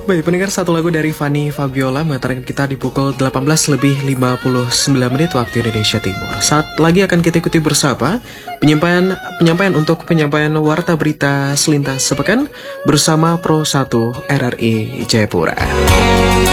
Baik, pendengar, satu lagu dari Fanny Fabiola mengantarkan kita di pukul 18:59 waktu Indonesia Timur. Saat lagi akan kita ikuti bersama penyampaian warta berita selintas sepekan bersama Pro 1 RRI Jayapura.